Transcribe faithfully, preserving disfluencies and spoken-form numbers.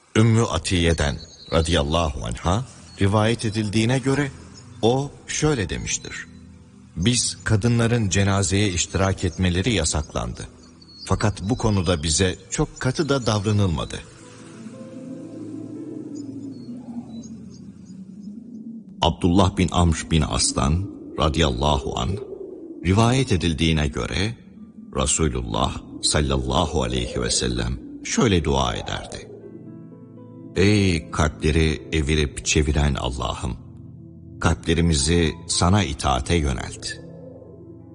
Ümmü Atiye'den radıyallahu anha rivayet edildiğine göre o şöyle demiştir: Biz kadınların cenazeye iştirak etmeleri yasaklandı. Fakat bu konuda bize çok katı da davranılmadı. Abdullah bin Amr bin Aslan radıyallahu anh rivayet edildiğine göre Resulullah sallallahu aleyhi ve sellem şöyle dua ederdi: Ey kalpleri evirip çeviren Allah'ım! Kalplerimizi sana itaate yönelt.